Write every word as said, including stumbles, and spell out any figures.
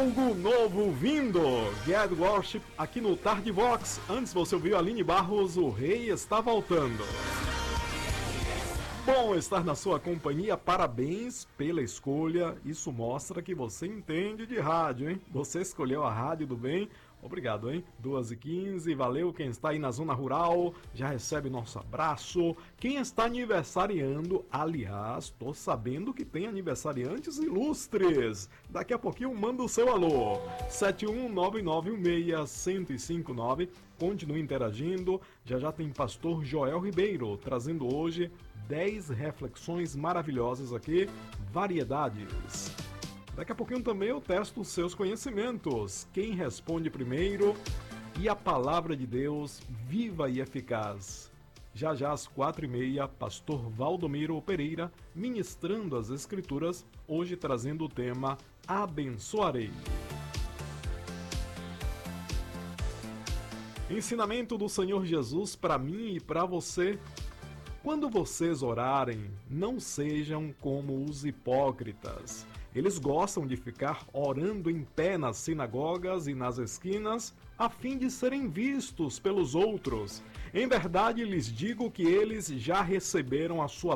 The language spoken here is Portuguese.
Algo novo vindo, Get Worship aqui no Tarde Vox. Antes você ouviu Aline Barros, o Rei está voltando. Bom estar na sua companhia, parabéns pela escolha, isso mostra que você entende de rádio, hein? Você escolheu a Rádio do Bem, obrigado, hein? duas e quinze, valeu quem está aí na zona rural, já recebe nosso abraço. Quem está aniversariando, aliás, tô sabendo que tem aniversariantes ilustres. Daqui a pouquinho manda o seu alô, sete um nove nove um seis, um zero cinco nove, continue interagindo. Já já tem pastor Joel Ribeiro, trazendo hoje dez reflexões maravilhosas aqui, variedades. Daqui a pouquinho também eu testo os seus conhecimentos. Quem responde primeiro e a palavra de Deus viva e eficaz. Já já às quatro e meia, pastor Valdomiro Pereira ministrando as escrituras, hoje trazendo o tema Abençoarei. Ensinamento do Senhor Jesus para mim e para você. Quando vocês orarem, não sejam como os hipócritas. Eles gostam de ficar orando em pé nas sinagogas e nas esquinas, a fim de serem vistos pelos outros. Em verdade, lhes digo que eles já receberam a sua